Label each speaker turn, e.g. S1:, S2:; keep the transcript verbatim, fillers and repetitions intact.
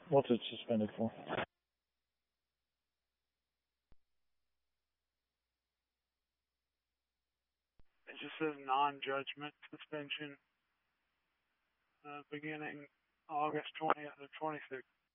S1: What's it suspended for?
S2: It just says non-judgment suspension, uh, beginning August twentieth or twenty-sixth.